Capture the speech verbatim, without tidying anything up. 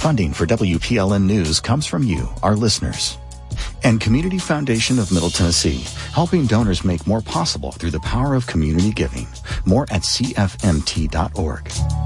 Funding for W P L N News comes from you, our listeners. And Community Foundation of Middle Tennessee, helping donors make more possible through the power of community giving. More at C F M T dot org.